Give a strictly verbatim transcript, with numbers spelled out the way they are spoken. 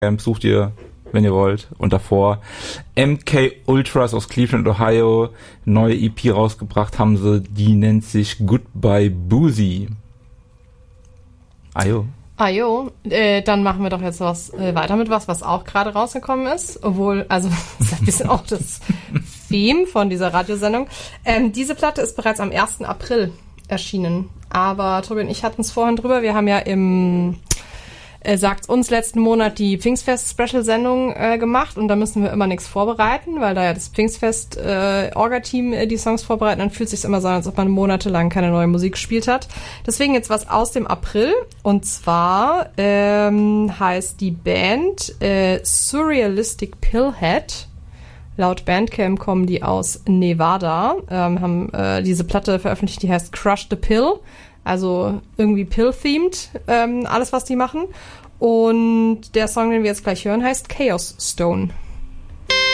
sucht ihr, wenn ihr wollt. Und davor M K Ultras aus Cleveland, Ohio. Neue E P rausgebracht haben sie. Die nennt sich Goodbye Boozy. Ajo. Ajo. Äh, dann machen wir doch jetzt was äh, weiter mit was, was auch gerade rausgekommen ist. Obwohl, also das ist ein bisschen auch das Theme von dieser Radiosendung. Ähm, diese Platte ist bereits am ersten April erschienen. Aber Tobi und ich hatten es vorhin drüber. Wir haben ja im Er sagt uns letzten Monat die Pfingstfest-Special-Sendung äh, gemacht und da müssen wir immer nichts vorbereiten, weil da ja das Pfingstfest-Orga-Team äh, die Songs vorbereiten, dann fühlt es sich immer so an, als ob man monatelang keine neue Musik gespielt hat. Deswegen jetzt was aus dem April und zwar ähm, heißt die Band äh, Surrealistic Pillhead. Laut Bandcamp kommen die aus Nevada, ähm, haben äh, diese Platte veröffentlicht, die heißt Crush the Pill. Also irgendwie Pill-themed, ähm, alles was die machen. Und der Song, den wir jetzt gleich hören, heißt Chaos Stone.